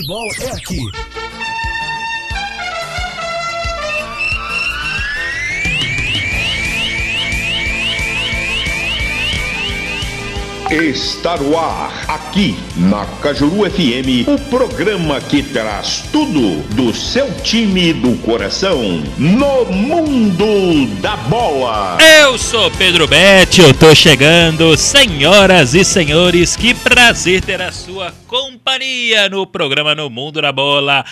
Futebol é aqui. Está no ar, aqui na Cajuru FM, o programa que traz tudo do seu time do coração no mundo da bola. Eu sou Pedro Betti, eu tô chegando, senhoras e senhores, que prazer ter a sua companhia no programa No Mundo da Bola.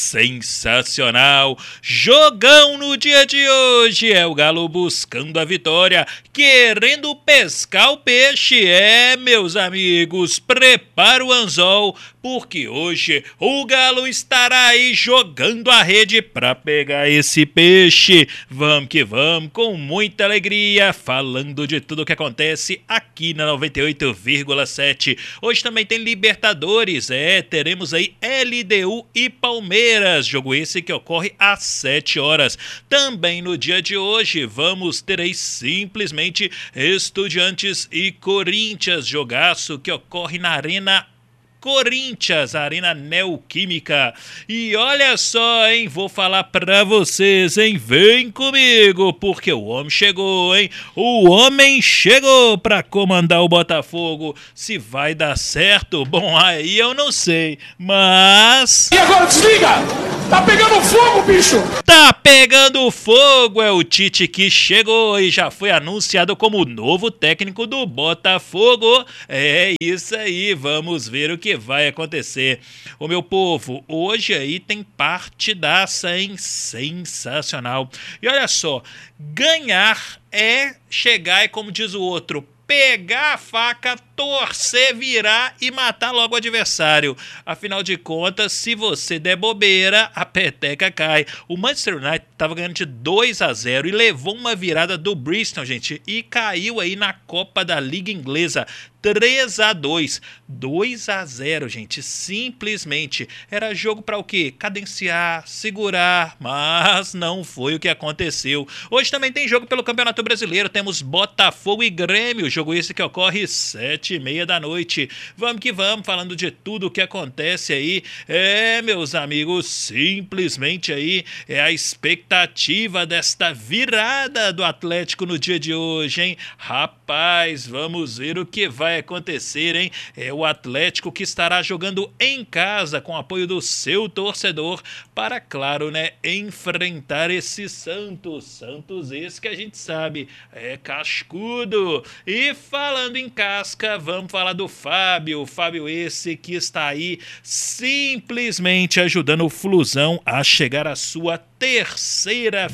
Sensacional, jogão no dia de hoje, é o Galo buscando a vitória, querendo pescar o peixe, meus amigos, prepara o anzol, porque hoje o Galo estará aí jogando a rede para pegar esse peixe. Vamos que vamos, com muita alegria, falando de tudo o que acontece aqui na 98,7. Hoje também tem Libertadores, teremos aí LDU e Palmeiras, jogo esse que ocorre às 7 horas. Também no dia de hoje vamos ter aí simplesmente Estudiantes e Corinthians, jogaço que ocorre na Arena Corinthians, Arena Neoquímica. E olha só, hein, vou falar pra vocês, hein, vem comigo, porque o homem chegou, hein, o homem chegou pra comandar o Botafogo. Se vai dar certo, bom, aí eu não sei, mas... E agora desliga! Tá pegando fogo, bicho! Tá pegando fogo, é o Tite que chegou e já foi anunciado como o novo técnico do Botafogo. É isso aí, vamos ver o que vai acontecer. Ô meu povo, hoje aí tem partidaça, hein? Sensacional. E olha só, ganhar é chegar e, como diz o outro, pegar a faca, torcer, virar e matar logo o adversário. Afinal de contas, se você der bobeira, a peteca cai. O Manchester United estava ganhando de 2-0 e levou uma virada do Bristol, gente, e caiu aí na Copa da Liga Inglesa. 3-2, 2-0, gente, simplesmente. Era jogo para o quê? Cadenciar, segurar, mas não foi o que aconteceu. Hoje também tem jogo pelo Campeonato Brasileiro, temos Botafogo e Grêmio, jogo esse que ocorre 7h30 da noite. Vamos que vamos, falando de tudo o que acontece aí. Meus amigos, simplesmente aí é a expectativa desta virada do Atlético no dia de hoje, hein? Rapaz, vamos ver o que vai acontecer, hein? É o Atlético que estará jogando em casa com apoio do seu torcedor para, claro, né, enfrentar esse Santos esse que a gente sabe é cascudo. E falando em casca, vamos falar do Fábio esse que está aí simplesmente ajudando o Flusão a chegar à sua terceira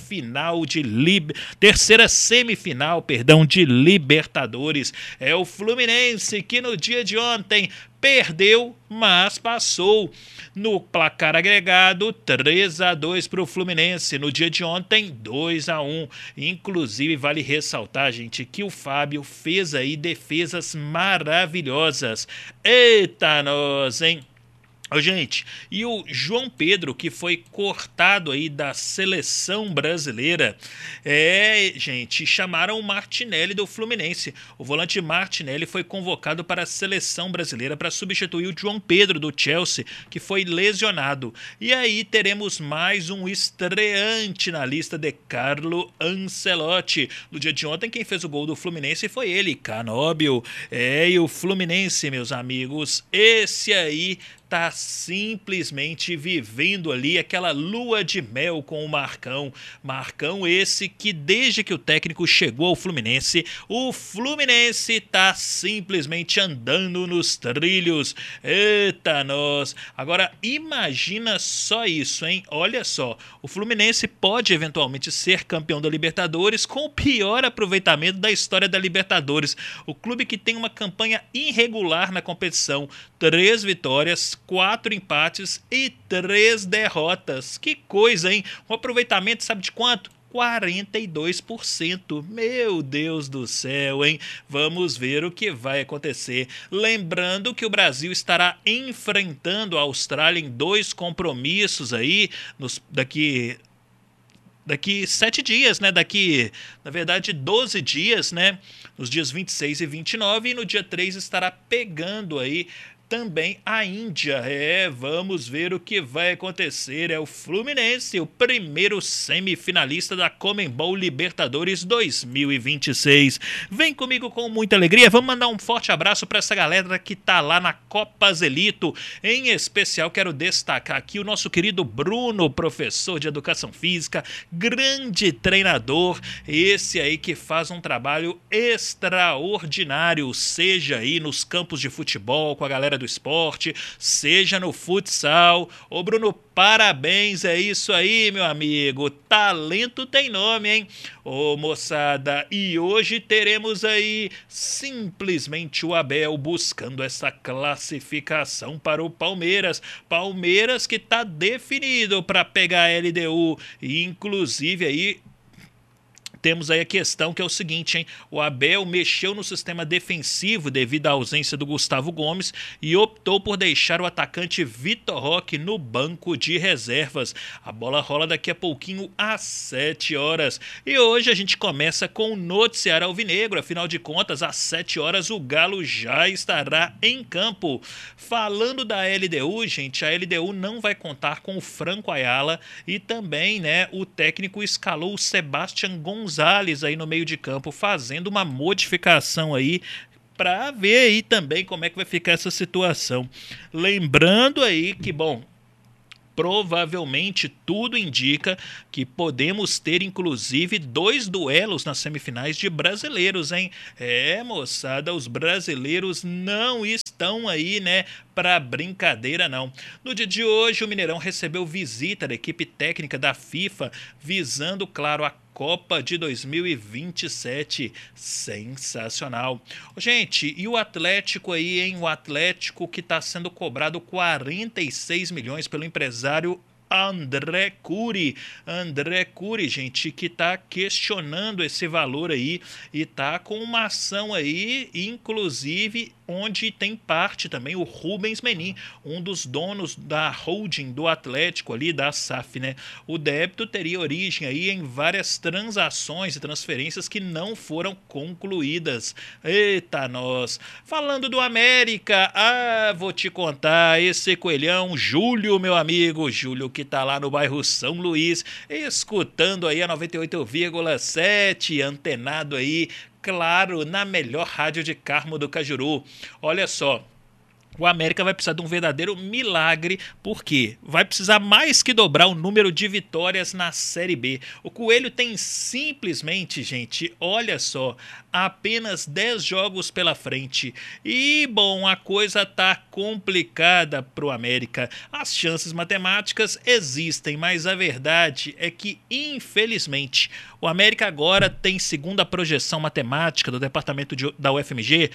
semifinal, de Libertadores. É o Fluminense que no dia de ontem perdeu, mas passou. No placar agregado, 3-2 para o Fluminense. No dia de ontem, 2-1. Inclusive, vale ressaltar, gente, que o Fábio fez aí defesas maravilhosas. Eita nós, hein? Gente, e o João Pedro, que foi cortado aí da seleção brasileira, gente, chamaram o Martinelli do Fluminense. O volante Martinelli foi convocado para a seleção brasileira para substituir o João Pedro do Chelsea, que foi lesionado. E aí teremos mais um estreante na lista de Carlo Ancelotti. No dia de ontem, quem fez o gol do Fluminense foi ele, Canóbio. E o Fluminense, meus amigos, esse aí tá simplesmente vivendo ali aquela lua de mel com o Marcão. Marcão esse que desde que o técnico chegou ao Fluminense, o Fluminense tá simplesmente andando nos trilhos. Eita nós! Agora imagina só isso, hein? Olha só, o Fluminense pode eventualmente ser campeão da Libertadores com o pior aproveitamento da história da Libertadores. O clube que tem uma campanha irregular na competição, 3 vitórias, 4 empates e 3 derrotas. Que coisa, hein? Um aproveitamento, sabe de quanto? 42%. Meu Deus do céu, hein? Vamos ver o que vai acontecer. Lembrando que o Brasil estará enfrentando a Austrália em 2 compromissos aí daqui 7 dias, né? Na verdade, 12 dias, né? Nos dias 26 e 29, e no dia 3 estará pegando aí também a Índia. Vamos ver o que vai acontecer. É o Fluminense, o primeiro semifinalista da Conmebol Libertadores 2026. Vem comigo com muita alegria. Vamos mandar um forte abraço para essa galera que tá lá na Copa Zelito. Em especial, quero destacar aqui o nosso querido Bruno, professor de Educação Física, grande treinador, esse aí que faz um trabalho extraordinário, seja aí nos campos de futebol com a galera do esporte, seja no futsal. Ô Bruno, parabéns, é isso aí, meu amigo. Talento tem nome, hein? Ô moçada, e hoje teremos aí simplesmente o Abel buscando essa classificação para o Palmeiras. Palmeiras que tá definido para pegar a LDU, e inclusive aí temos aí a questão que é o seguinte, hein? O Abel mexeu no sistema defensivo devido à ausência do Gustavo Gomes e optou por deixar o atacante Vitor Roque no banco de reservas. A bola rola daqui a pouquinho às 7 horas. E hoje a gente começa com o noticiário alvinegro. Afinal de contas, às 7 horas o Galo já estará em campo. Falando da LDU, gente, a LDU não vai contar com o Franco Ayala e também, né, o técnico escalou o Sebastian Gonzalez aí no meio de campo, fazendo uma modificação aí para ver aí também como é que vai ficar essa situação. Lembrando aí que, bom, provavelmente tudo indica que podemos ter inclusive 2 duelos nas semifinais de brasileiros, hein? Moçada, os brasileiros não estão aí, né, para brincadeira não. No dia de hoje o Mineirão recebeu visita da equipe técnica da FIFA, visando, claro, a Copa de 2027. Sensacional. Gente, e o Atlético aí, hein? O Atlético que está sendo cobrado 46 milhões pelo empresário André Curi, gente, que tá questionando esse valor aí e tá com uma ação aí, inclusive, onde tem parte também o Rubens Menin, um dos donos da holding do Atlético ali, da SAF, né? O débito teria origem aí em várias transações e transferências que não foram concluídas. Eita nós! Falando do América, vou te contar, esse coelhão, Júlio, meu amigo, Júlio que tá lá no bairro São Luís, escutando aí a 98,7, antenado aí, claro, na melhor rádio de Carmo do Cajuru. Olha só, o América vai precisar de um verdadeiro milagre, porque vai precisar mais que dobrar o número de vitórias na Série B. O Coelho tem simplesmente, gente, olha só, apenas 10 jogos pela frente. E, bom, a coisa tá complicada pro América. As chances matemáticas existem, mas a verdade é que, infelizmente, o América agora tem, segundo a projeção matemática do departamento da UFMG,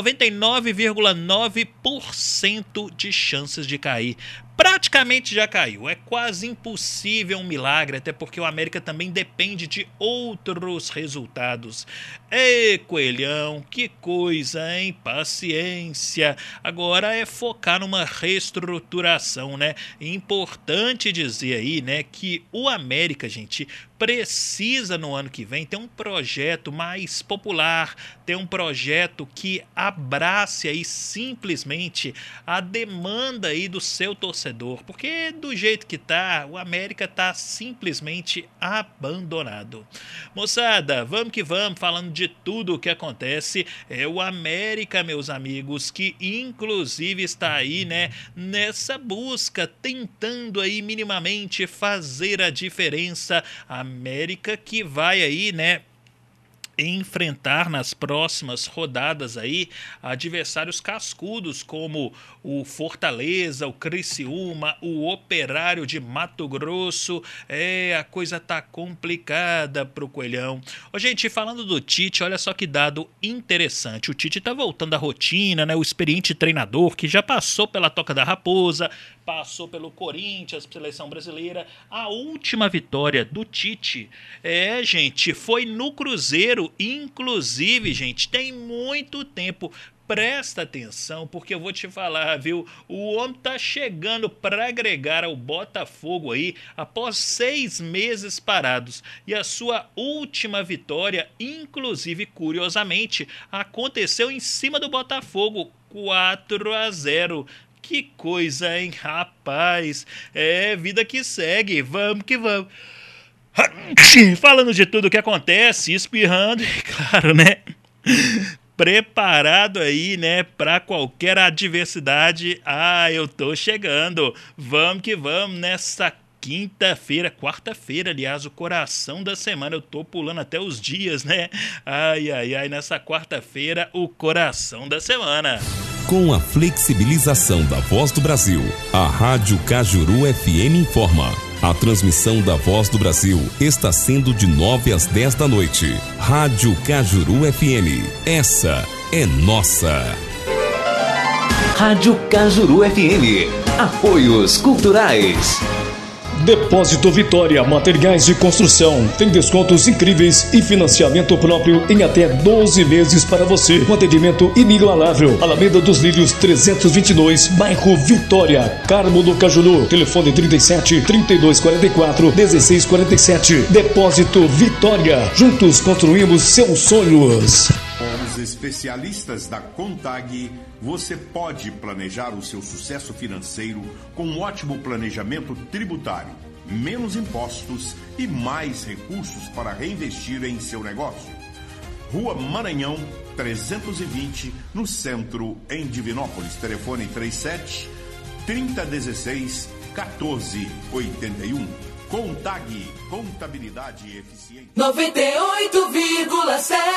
99,9% de chances de cair. Praticamente já caiu, é quase impossível um milagre, até porque o América também depende de outros resultados. Coelhão, que coisa, hein? Paciência. Agora é focar numa reestruturação, né? Importante dizer aí, né, que o América, gente, precisa no ano que vem ter um projeto mais popular, ter um projeto que abrace aí simplesmente a demanda aí do seu torcedor, porque do jeito que tá, o América tá simplesmente abandonado. Moçada, vamos que vamos, falando de tudo o que acontece, o América, meus amigos, que inclusive está aí, né, nessa busca, tentando aí minimamente fazer a diferença. América que vai aí, né, enfrentar nas próximas rodadas aí adversários cascudos como o Fortaleza, o Criciúma, o Operário de Mato Grosso. A coisa tá complicada pro Coelhão. Gente, falando do Tite, olha só que dado interessante. O Tite tá voltando à rotina, né? O experiente treinador que já passou pela Toca da Raposa, passou pelo Corinthians, seleção brasileira. A última vitória do Tite, gente, foi no Cruzeiro. Inclusive, gente, tem muito tempo. presta atenção, porque eu vou te falar, viu? O homem tá chegando para agregar ao Botafogo aí após 6 meses parados. E a sua última vitória, inclusive, curiosamente, aconteceu em cima do Botafogo, 4-0. Que coisa, hein, rapaz? É vida que segue, vamos que vamos. Falando de tudo o que acontece, espirrando, claro, né? Preparado aí, né, para qualquer adversidade. Eu tô chegando. Vamos que vamos nessa quarta-feira, aliás, o coração da semana. Eu tô pulando até os dias, né? Nessa quarta-feira, o coração da semana. Com a flexibilização da Voz do Brasil, a Rádio Cajuru FM informa. A transmissão da Voz do Brasil está sendo de 9 às 10 da noite. Rádio Cajuru FM. Essa é nossa. Rádio Cajuru FM. Apoios culturais. Depósito Vitória, materiais de construção. Tem descontos incríveis e financiamento próprio em até 12 meses para você. Um atendimento inigualável. Alameda dos Lírios 322, bairro Vitória, Carmo do Cajuru. Telefone 37 3244 1647. Depósito Vitória. Juntos construímos seus sonhos. Com os especialistas da Contag, você pode planejar o seu sucesso financeiro com um ótimo planejamento tributário, menos impostos e mais recursos para reinvestir em seu negócio. Rua Maranhão, 320, no centro, em Divinópolis. Telefone 37 3016 1481. Contag, contabilidade eficiente. 98,7.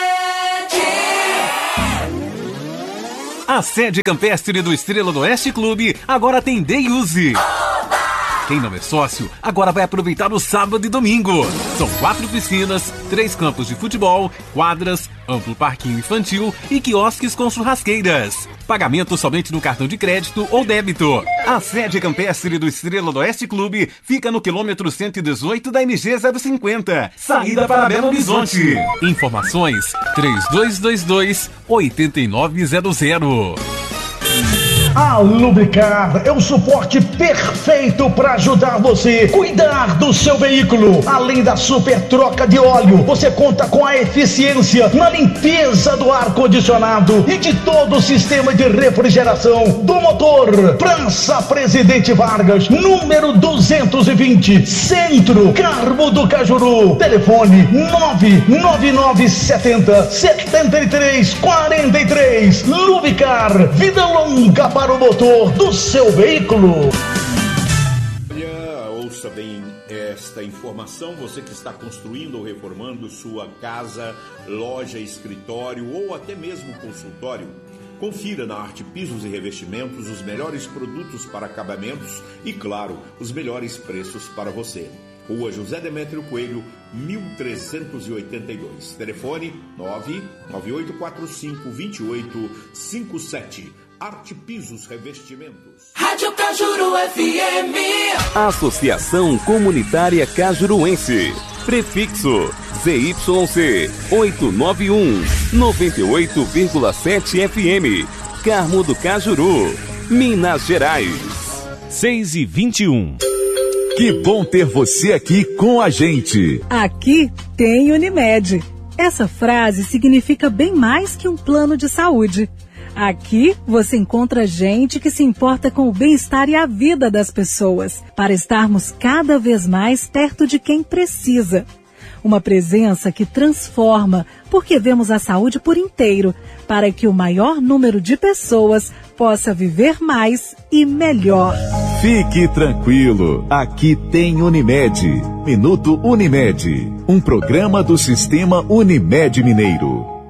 A sede campestre do Estrela do Oeste Clube agora tem Day Use. Quem não é sócio, agora vai aproveitar o sábado e domingo. São 4 piscinas, 3 campos de futebol, quadras, amplo parquinho infantil e quiosques com churrasqueiras. Pagamento somente no cartão de crédito ou débito. A sede campestre do Estrela do Oeste Clube fica no quilômetro 118 da MG 050, saída para Belo Horizonte. Informações 3222-8900. A Lubricar é o suporte perfeito para ajudar você a cuidar do seu veículo. Além da super troca de óleo, você conta com a eficiência na limpeza do ar-condicionado e de todo o sistema de refrigeração do motor. Praça Presidente Vargas, número 220, Centro, Carmo do Cajuru. Telefone 99970-7343. Lubricar, vida longa para o motor do seu veículo. Ouça bem esta informação, você que está construindo ou reformando sua casa, loja, escritório ou até mesmo consultório. Confira na Arte Pisos e Revestimentos os melhores produtos para acabamentos e, claro, os melhores preços para você. Rua José Demétrio Coelho, 1382. Telefone 998452857. Arte Pisos Revestimentos. Rádio Cajuru FM. Associação Comunitária Cajuruense. Prefixo ZYC 891 98,7 FM. Carmo do Cajuru, Minas Gerais. 6h21. Que bom ter você aqui com a gente. Aqui tem Unimed. Essa frase significa bem mais que um plano de saúde. Aqui você encontra gente que se importa com o bem-estar e a vida das pessoas, para estarmos cada vez mais perto de quem precisa. Uma presença que transforma, porque vemos a saúde por inteiro, para que o maior número de pessoas possa viver mais e melhor. Fique tranquilo, aqui tem Unimed. Minuto Unimed, um programa do Sistema Unimed Mineiro.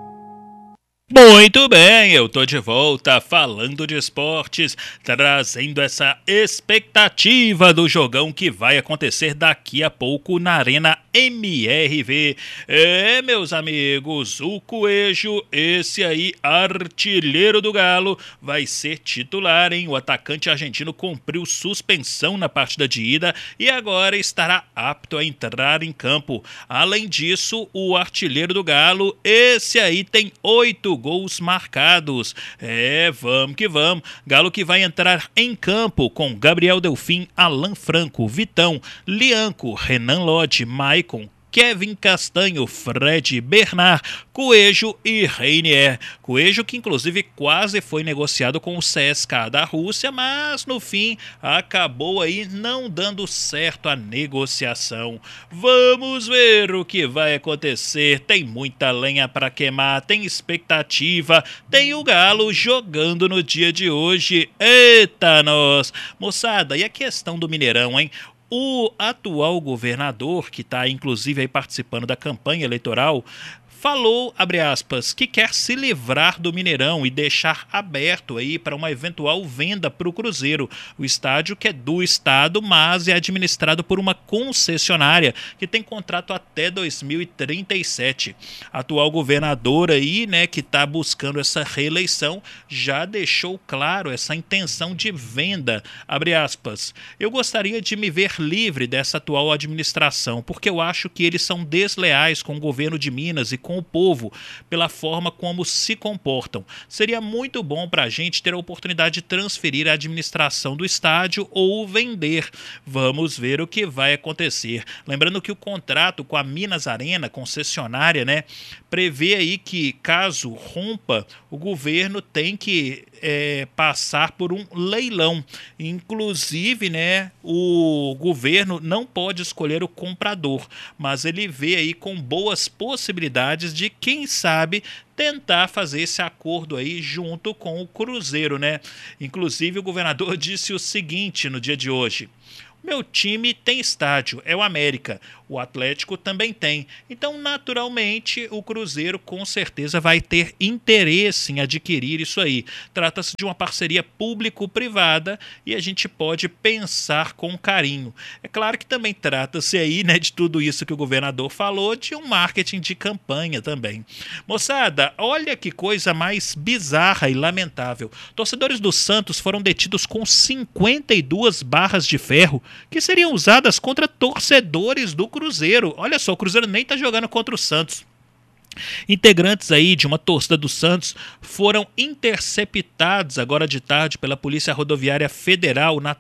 Muito bem, eu tô de volta falando de esportes, trazendo essa expectativa do jogão que vai acontecer daqui a pouco na Arena MRV. Meus amigos, o Coelho, esse aí, artilheiro do Galo, vai ser titular, hein? O atacante argentino cumpriu suspensão na partida de ida e agora estará apto a entrar em campo. Além disso, o artilheiro do Galo, esse aí tem 8 gols marcados. Vamos que vamos. Galo que vai entrar em campo com Gabriel Delfim, Alan Franco, Vitão, Lianco, Renan Lodge, Maicon, Kevin Castanho, Fred, Bernard, Coelho e Reinier. Coelho que inclusive quase foi negociado com o CSKA da Rússia, mas no fim acabou aí não dando certo a negociação. Vamos ver o que vai acontecer. Tem muita lenha para queimar, tem expectativa, tem o Galo jogando no dia de hoje. Eita nós! Moçada, e a questão do Mineirão, hein? O atual governador, que está inclusive aí participando da campanha eleitoral, falou, abre aspas, que quer se livrar do Mineirão e deixar aberto aí para uma eventual venda para o Cruzeiro. O estádio que é do estado, mas é administrado por uma concessionária que tem contrato até 2037. Atual governador aí, né, que está buscando essa reeleição, já deixou claro essa intenção de venda, abre aspas. Eu gostaria de me ver livre dessa atual administração, porque eu acho que eles são desleais com o governo de Minas e com o povo, pela forma como se comportam. Seria muito bom para a gente ter a oportunidade de transferir a administração do estádio ou vender. Vamos ver o que vai acontecer. Lembrando que o contrato com a Minas Arena, concessionária, né, prevê aí que, caso rompa, o governo tem que passar por um leilão. Inclusive, né, o governo não pode escolher o comprador, mas ele vê aí com boas possibilidades de, quem sabe, tentar fazer esse acordo aí junto com o Cruzeiro, né? Inclusive, o governador disse o seguinte no dia de hoje: meu time tem estádio, é o América. O Atlético também tem. Então, naturalmente, o Cruzeiro com certeza vai ter interesse em adquirir isso aí. Trata-se de uma parceria público-privada e a gente pode pensar com carinho. É claro que também trata-se aí, né, de tudo isso que o governador falou, de um marketing de campanha também. Moçada, olha que coisa mais bizarra e lamentável. Torcedores do Santos foram detidos com 52 barras de ferro que seriam usadas contra torcedores do Cruzeiro. Olha só, o Cruzeiro nem tá jogando contra o Santos. Integrantes aí de uma torcida do Santos foram interceptados agora de tarde pela Polícia Rodoviária Federal na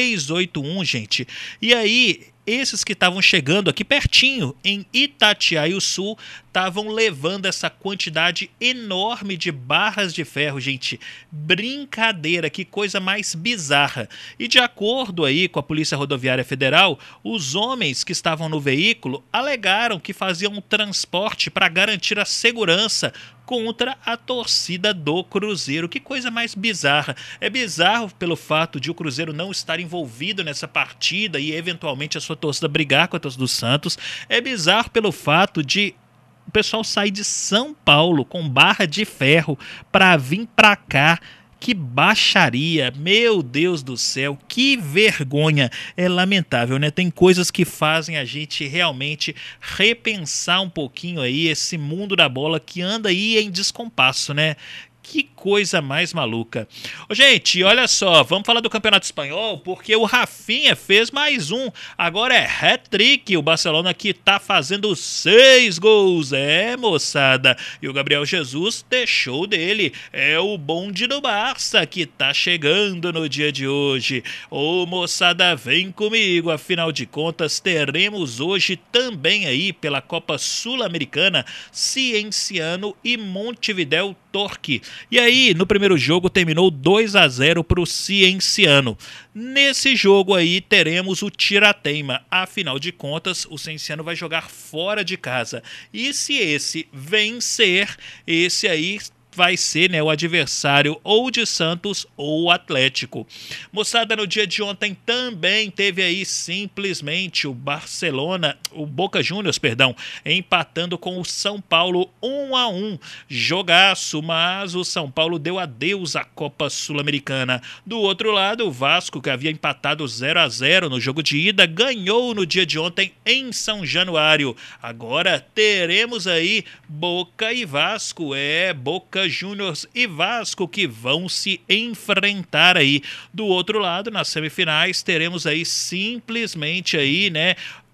381, gente. E aí, esses que estavam chegando aqui pertinho, em Itatiaia-Sul, estavam levando essa quantidade enorme de barras de ferro, gente. Brincadeira, que coisa mais bizarra. E de acordo aí com a Polícia Rodoviária Federal, os homens que estavam no veículo alegaram que faziam um transporte para garantir a segurança contra a torcida do Cruzeiro. Que coisa mais bizarra. É bizarro pelo fato de o Cruzeiro não estar envolvido nessa partida e eventualmente a sua torcida brigar com a torcida do Santos. É bizarro pelo fato de o pessoal sair de São Paulo com barra de ferro para vir para cá. Que baixaria, meu Deus do céu, que vergonha. É lamentável, né? Tem coisas que fazem a gente realmente repensar um pouquinho aí esse mundo da bola que anda aí em descompasso, né? Que coisa mais maluca. Ô, gente, olha só, vamos falar do Campeonato Espanhol, porque o Rafinha fez mais um. Agora é hat-trick. O Barcelona que tá fazendo 6 gols. É, moçada. E o Gabriel Jesus deixou dele. É o bonde do Barça que tá chegando no dia de hoje. Ô, moçada, vem comigo. Afinal de contas, teremos hoje também aí pela Copa Sul-Americana Cienciano e Montevidéu Torque. E aí, no primeiro jogo, terminou 2-0 para o Cienciano. Nesse jogo aí, teremos o tira-teima. Afinal de contas, o Cienciano vai jogar fora de casa. E se esse vencer, esse aí vai ser, né, o adversário ou de Santos ou Atlético. Moçada, no dia de ontem também teve aí simplesmente o Barcelona, o Boca Juniors, empatando com o São Paulo 1-1. Jogaço, mas o São Paulo deu adeus à Copa Sul-Americana. Do outro lado, o Vasco, que havia empatado 0-0 no jogo de ida, ganhou no dia de ontem em São Januário. Agora teremos aí Boca e Vasco, Boca Juniors e Vasco que vão se enfrentar aí. Do outro lado, nas semifinais, teremos aí simplesmente aí, né,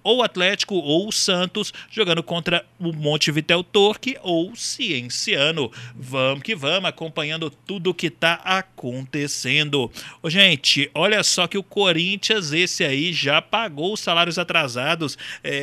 ou o Atlético ou o Santos, jogando contra o Montevidéu Torque ou o Cienciano. Vamos que vamos, acompanhando tudo que tá acontecendo. Ô, gente, olha só que o Corinthians, esse aí, já pagou os salários atrasados.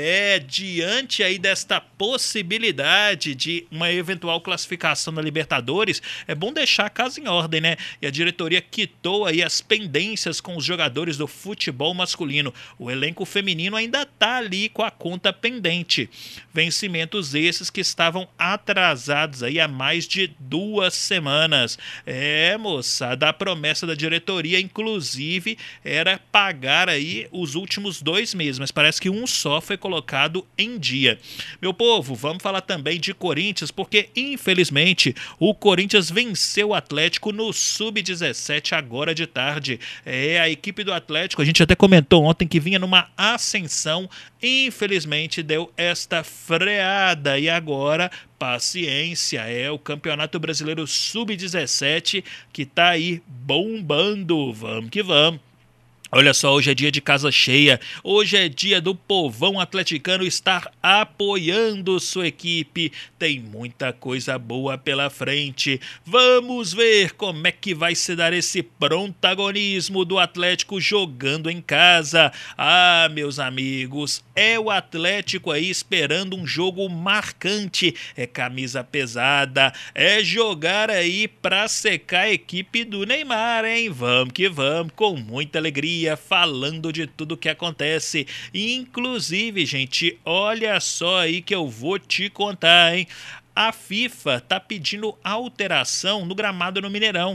Diante aí desta possibilidade de uma eventual classificação na Libertadores, é bom deixar a casa em ordem, né? E a diretoria quitou aí as pendências com os jogadores do futebol masculino. O elenco feminino ainda tá ali com a conta pendente. Vencimentos esses que estavam atrasados aí há mais de 2 semanas. Moçada, a promessa da diretoria, inclusive, era pagar aí os últimos 2 meses, mas parece que um só foi colocado em dia. Meu povo, vamos falar também de Corinthians, porque infelizmente o Corinthians venceu o Atlético no Sub-17 agora de tarde. A equipe do Atlético, a gente até comentou ontem que vinha numa ascensão, infelizmente deu esta freada e agora paciência, o Campeonato Brasileiro Sub-17 que tá aí bombando. Vamos que vamos. Olha só, hoje é dia de casa cheia, hoje é dia do povão atleticano estar apoiando sua equipe, tem muita coisa boa pela frente. Vamos ver como é que vai se dar esse protagonismo do Atlético jogando em casa. Meus amigos, é o Atlético aí esperando um jogo marcante, é camisa pesada, é jogar aí pra secar a equipe do Neymar, hein? Vamos que vamos, com muita alegria, falando de tudo que acontece. Inclusive, gente, olha só aí que eu vou te contar, hein? A FIFA tá pedindo alteração no gramado no Mineirão.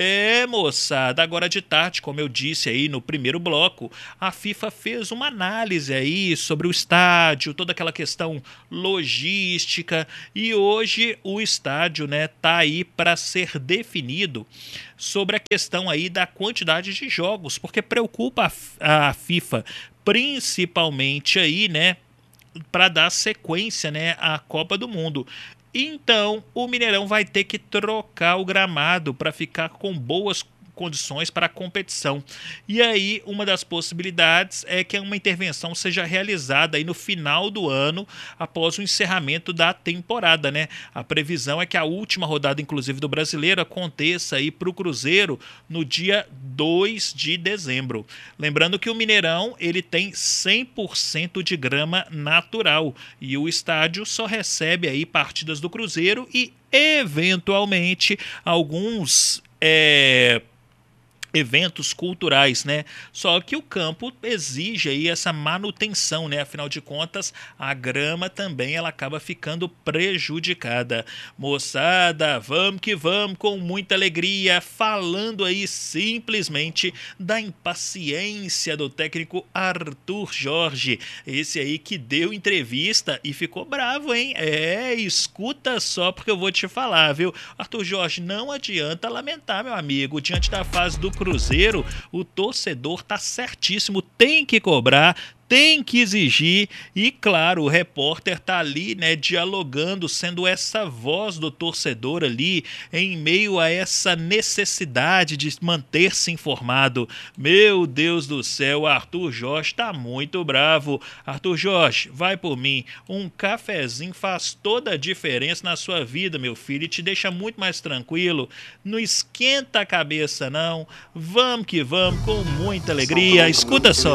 Moçada, agora de tarde, como eu disse aí no primeiro bloco, a FIFA fez uma análise aí sobre o estádio, toda aquela questão logística, e hoje o estádio, né, tá aí para ser definido sobre a questão aí da quantidade de jogos, porque preocupa a FIFA, principalmente aí, né, para dar sequência, né, à Copa do Mundo. Então, o Mineirão vai ter que trocar o gramado para ficar com boas condições para a competição. E aí, uma das possibilidades é que uma intervenção seja realizada aí no final do ano, após o encerramento da temporada, né? A previsão é que a última rodada, inclusive, do Brasileiro aconteça aí para o Cruzeiro no dia 2 de dezembro. Lembrando que o Mineirão, ele tem 100% de grama natural e o estádio só recebe aí partidas do Cruzeiro e, eventualmente, alguns eventos culturais, né? Só que o campo exige aí essa manutenção, né? Afinal de contas, a grama também ela acaba ficando prejudicada. Moçada, vamos que vamos, com muita alegria, falando aí simplesmente da impaciência do técnico Arthur Jorge. Esse aí que deu entrevista e ficou bravo, hein? Escuta só porque eu vou te falar, viu? Arthur Jorge, não adianta lamentar, meu amigo, diante da fase do Cruzeiro, o torcedor tá certíssimo, tem que cobrar, tem que exigir e, claro, o repórter tá ali, né, dialogando, sendo essa voz do torcedor ali em meio a essa necessidade de manter-se informado. Meu Deus do céu, Arthur Jorge tá muito bravo. Arthur Jorge, vai por mim, um cafezinho faz toda a diferença na sua vida, meu filho, e te deixa muito mais tranquilo. Não esquenta a cabeça, não. Vamos que vamos, com muita alegria. Escuta só.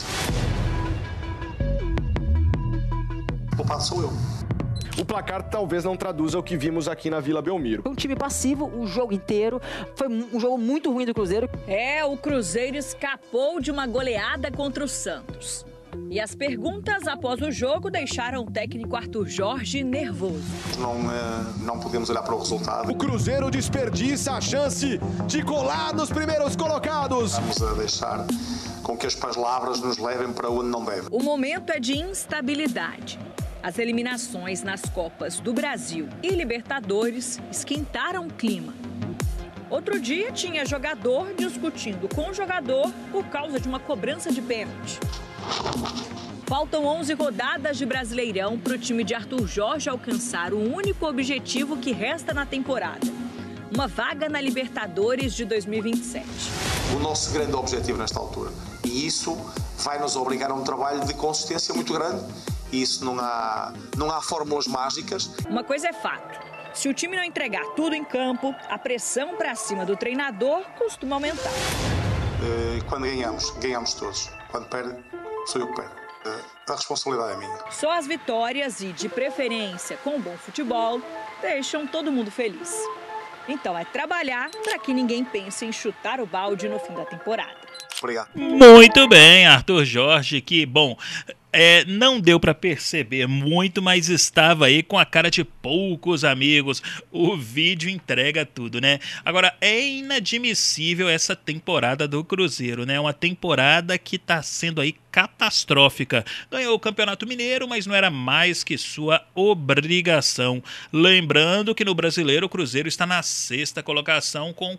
Sou eu. O placar talvez não traduza o que vimos aqui na Vila Belmiro. Foi um time passivo o jogo inteiro, foi um jogo muito ruim do Cruzeiro. O Cruzeiro escapou de uma goleada contra o Santos. E as perguntas após o jogo deixaram o técnico Arthur Jorge nervoso. Não podemos olhar para o resultado. O Cruzeiro desperdiça a chance de colar nos primeiros colocados. Vamos a deixar com que as palavras nos levem para onde não devem. O momento é de instabilidade. As eliminações nas Copas do Brasil e Libertadores esquentaram o clima. Outro dia tinha jogador discutindo com o jogador por causa de uma cobrança de pênalti. Faltam 11 rodadas de Brasileirão para o time de Arthur Jorge alcançar o único objetivo que resta na temporada: uma vaga na Libertadores de 2027. O nosso grande objetivo nesta altura, E isso vai nos obrigar a um trabalho de consistência muito grande. E isso não há fórmulas mágicas. Uma coisa é fato. Se o time não entregar tudo em campo, a pressão para cima do treinador costuma aumentar. Quando ganhamos todos. Quando perde, sou eu que perdo. A responsabilidade é minha. Só as vitórias e, de preferência, com bom futebol, deixam todo mundo feliz. Então é trabalhar para que ninguém pense em chutar o balde no fim da temporada. Obrigado. Muito bem, Arthur Jorge, que bom... não deu para perceber muito, mas estava aí com a cara de poucos amigos. O vídeo entrega tudo, né? Agora, é inadmissível essa temporada do Cruzeiro, né? Uma temporada que está sendo aí catastrófica. Ganhou o Campeonato Mineiro, mas não era mais que sua obrigação. Lembrando que no Brasileiro o Cruzeiro está na 6ª colocação com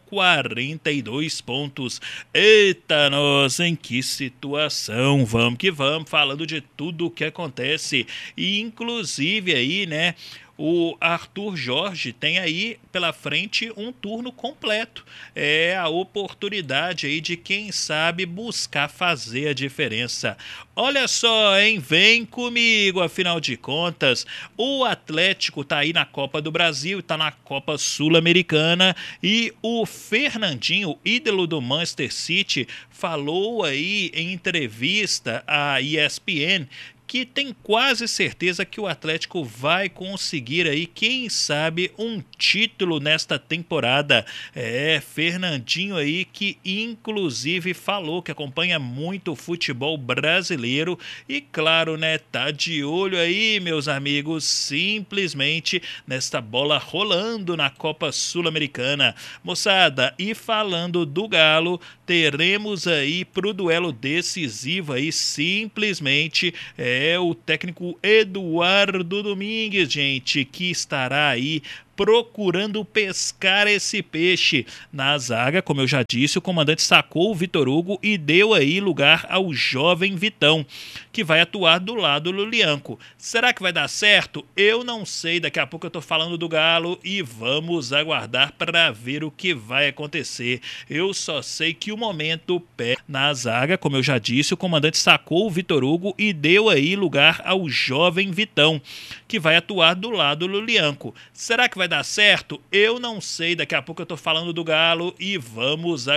42 pontos. Eita, nossa, em que situação. Vamos que vamos, falando de tudo o que acontece. E inclusive aí, né, o Arthur Jorge tem aí pela frente um turno completo. É a oportunidade aí de, quem sabe, buscar fazer a diferença. Olha só, hein? Vem comigo, afinal de contas, o Atlético tá aí na Copa do Brasil, tá na Copa Sul-Americana, e o Fernandinho, ídolo do Manchester City, falou aí em entrevista à ESPN que tem quase certeza que o Atlético vai conseguir aí, quem sabe, um título nesta temporada. Fernandinho aí, que inclusive falou que acompanha muito o futebol brasileiro e, claro, né, tá de olho aí, meus amigos, simplesmente nesta bola rolando na Copa Sul-Americana. Moçada, e falando do Galo, teremos aí pro duelo decisivo aí, simplesmente o técnico Eduardo Domingues, gente, que estará aí procurando pescar esse peixe. Na zaga, como eu já disse, o comandante sacou o Vitor Hugo e deu aí lugar ao jovem Vitão, que vai atuar do lado do Lulianco. Será que vai dar certo? Eu não sei, daqui a pouco eu tô falando do Galo e vamos aguardar para ver o que vai acontecer. Eu só sei que o momento pé na zaga, como eu já disse, o comandante sacou o Vitor Hugo e deu aí lugar ao jovem Vitão, que vai atuar do lado do Lulianco. Será que vai dar certo? Eu não sei, daqui a pouco eu tô falando do Galo e vamos